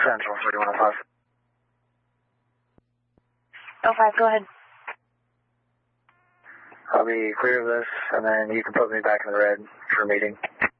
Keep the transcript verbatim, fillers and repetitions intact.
Central thirty-one oh five. oh five, go ahead. I'll be clear of this, and then you can put me back in the red for a meeting.